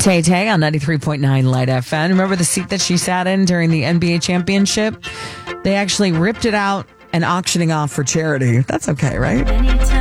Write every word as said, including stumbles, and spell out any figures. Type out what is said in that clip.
Tay Tay on ninety-three point nine Light F M. Remember the seat that she sat in during the N B A championship? They actually ripped it out and auctioning off for charity. That's okay, right?